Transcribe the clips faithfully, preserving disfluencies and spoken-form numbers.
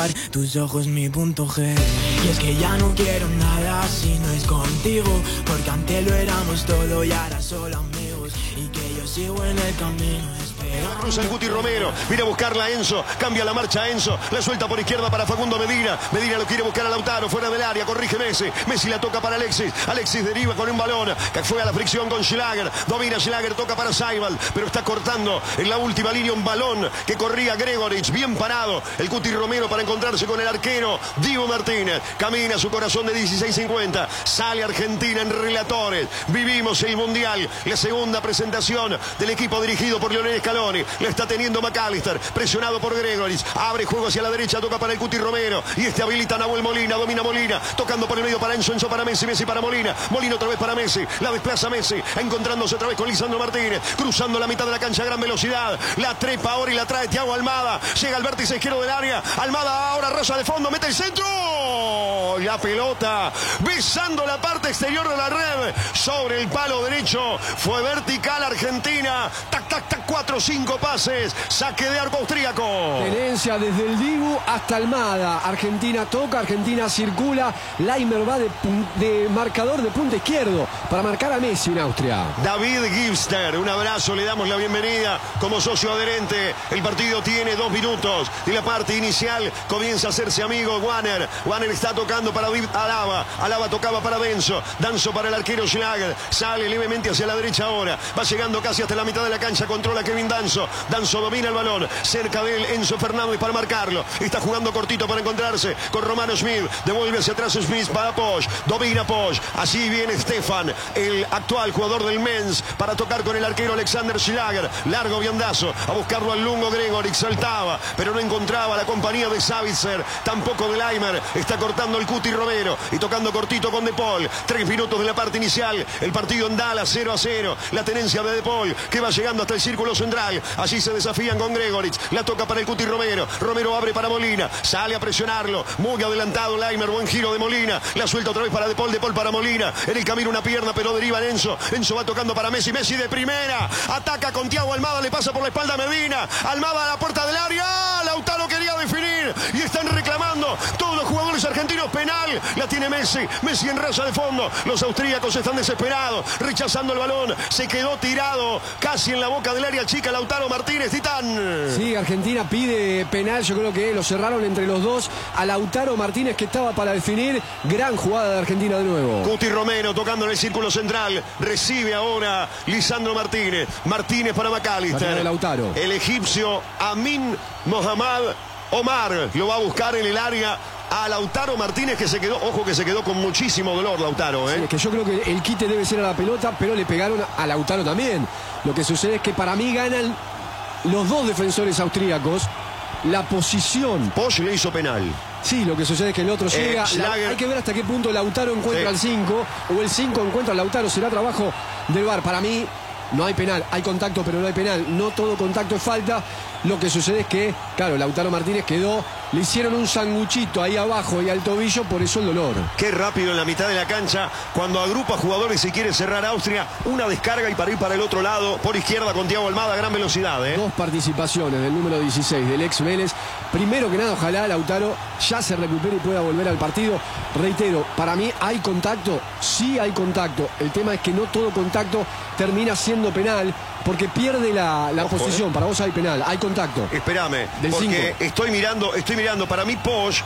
robar tus ojos, mi punto G. Y es que ya no quiero nada si no es contigo, porque antes lo éramos todo y ahora solo amigos. Y que yo sigo en el camino esperando. Cruza el Guti Romero, viene a buscarla Enzo, cambia la marcha Enzo, la suelta por izquierda para Facundo Medina. Medina lo quiere buscar a Lautaro, fuera del área, corrige Messi. Messi la toca para Alexis. Alexis deriva con un balón que fue a la fricción con Schlager. Domina Schlager, toca para Saibal, pero está cortando en la última línea un balón que corría Gregoric, bien parado. El Guti Romero para encontrarse con el arquero Diego Martínez. Camina su corazón de dieciséis cincuenta. Sale Argentina en relatores. Vivimos el Mundial, la segunda presentación del equipo dirigido por Lionel Scaloni. La está teniendo McAllister, presionado por Gregoric. Abre juego hacia la derecha, toca para el Guti Romero. Y este habilita a Nahuel Molina, domina Molina. Tocando por el medio para Enzo, Enzo para Messi, Messi para Molina. Molina otra vez para Messi. La desplaza Messi, encontrándose otra vez con Lisandro Martínez. Cruzando la mitad de la cancha a gran velocidad. La trepa ahora y la trae Thiago Almada. Llega al vértice izquierdo del área. Almada ahora raya de fondo, mete el centro. La pelota besando la parte exterior de la red. Sobre el palo derecho. Fue vertical Argentina. Tac, tac, tac, cuatro, cinco pases. Saque de arco austríaco. Tenencia desde el Dibu hasta Almada. Argentina toca, Argentina circula. Laimer va de, de marcador de punta izquierdo para marcar a Messi en Austria. David Gibster, un abrazo, le damos la bienvenida como socio adherente. El partido tiene dos minutos y la parte inicial comienza a hacerse amigo Wanner. Wanner está tocando para Alaba. Alaba tocaba para Denso. Danzo para el arquero Schlager. Sale levemente hacia la derecha ahora. Va llegando casi hasta la mitad de la cancha. Controla Kevin Danzo. Danzo domina el balón. Cerca de él Enzo Fernández para marcarlo. Está jugando cortito para encontrarse con Romano Smith. Devuelve hacia atrás Smith para Posch. Domina Posch. Así viene Stefan, el actual jugador del Mens, para tocar con el arquero Alexander Schlager. Largo viandazo. A buscarlo al lungo Gregoric. Saltaba, pero no encontraba la compañía de Savitzer. Tampoco de Laimer. Está cortando el Guti Romero. Y tocando cortito con De Paul. Tres minutos de la parte inicial. El partido en Dallas cero a cero. La tenencia de De Paul, que va llegando hasta el círculo central. Allí se desafían con Gregoric. La toca para el Guti Romero. Romero abre para Molina. Sale a presionarlo. Muy adelantado Laimer. Buen giro de Molina. La suelta otra vez para De Paul. De Paul para Molina. En el camino una pierna, pero deriva en Enzo. Enzo va tocando para Messi. Messi de primera. Ataca con Thiago Almada. Le pasa por la espalda a Medina. Almada a la puerta del área. Lautaro quería definir. Y están reclamando todos los jugadores argentinos penal. La tiene Messi. Messi en raya de fondo. Los austríacos están desesperados. Rechazando el balón. Se quedó tirado casi en la boca del área chica Lautaro Martínez. Titán. Sí, Argentina pide penal. Yo creo que lo cerraron entre los dos. A Lautaro Martínez, que estaba para definir. Gran jugada de Argentina de nuevo. Guti Romero tocando en el círculo central. Recibe ahora Lisandro Martínez. Martínez para McAllister. Lautaro. El egipcio Amin Mohamed Omar lo va a buscar en el área a Lautaro Martínez, que se quedó, ojo que se quedó con muchísimo dolor Lautaro, ¿eh? Sí, es que yo creo que el quite debe ser a la pelota, pero le pegaron a Lautaro también. Lo que sucede es que para mí ganan los dos defensores austríacos la posición. Posch le hizo penal. Sí, lo que sucede es que el otro eh, llega. La, hay que ver hasta qué punto Lautaro encuentra al sí. cinco o el cinco encuentra al Lautaro. Será trabajo del V A R. Para mí no hay penal, hay contacto, pero no hay penal. No todo contacto es falta. Lo que sucede es que, claro, Lautaro Martínez quedó, le hicieron un sanguchito ahí abajo y al tobillo, por eso el dolor. Qué rápido en la mitad de la cancha, cuando agrupa jugadores y quiere cerrar Austria, una descarga y para ir para el otro lado, por izquierda con Thiago Almada, gran velocidad, ¿eh? Dos participaciones del número dieciséis, del ex Vélez. Primero que nada, ojalá Lautaro ya se recupere y pueda volver al partido. Reitero, para mí hay contacto, sí hay contacto. El tema es que no todo contacto termina siendo penal, porque pierde la, la Ojo, posición. ¿eh? Para vos hay penal, hay contacto. Espérame, Del porque cinco. estoy mirando, estoy mirando, para mí Posch,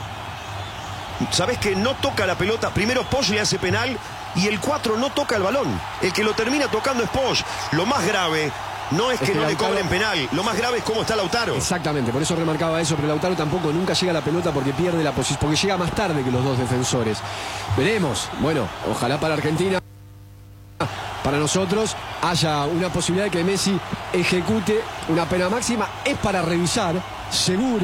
¿sabés que no toca la pelota? Primero Posch le hace penal y el cuatro no toca el balón. El que lo termina tocando es Posch. Lo más grave no es que, es que no Lautaro... le cobren penal, lo más grave es cómo está Lautaro. Exactamente, por eso remarcaba eso, pero Lautaro tampoco nunca llega a la pelota porque pierde la posición, porque llega más tarde que los dos defensores. Veremos, bueno, ojalá para Argentina, para nosotros, haya una posibilidad de que Messi ejecute una pena máxima. Es para revisar, seguro.